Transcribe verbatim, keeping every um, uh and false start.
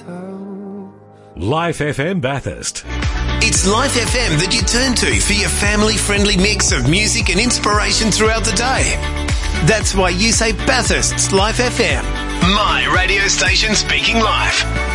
Life F M Bathurst. It's Life F M that you turn to for your family-friendly mix of music and inspiration throughout the day. That's why you say Bathurst's Life F M. My radio station speaking life.